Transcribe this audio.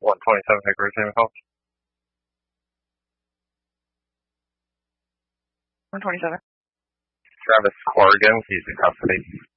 127 Hickory, same call. 127. Travis Corrigan, he's in custody.